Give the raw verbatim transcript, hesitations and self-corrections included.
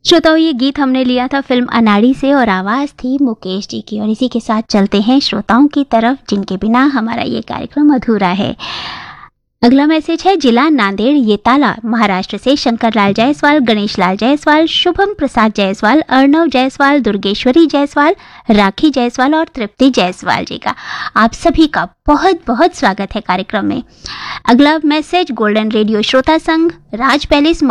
श्रोताओं, ये गीत हमने लिया था फिल्म अनाड़ी से और आवाज़ थी मुकेश जी की। और इसी के साथ चलते हैं श्रोताओं की तरफ जिनके बिना हमारा ये कार्यक्रम अधूरा है। अगला मैसेज है जिला नांदेड़ येताला महाराष्ट्र से शंकर लाल जायसवाल, गणेश लाल जायसवाल, शुभम प्रसाद जायसवाल, अर्णव जायसवाल, दुर्गेश्वरी जायसवाल, राखी जायसवाल और तृप्ति जायसवाल जी का आप सभी का बहुत बहुत स्वागत है कार्यक्रम में। अगला मैसेज गोल्डन रेडियो श्रोता संघ राज पैलेस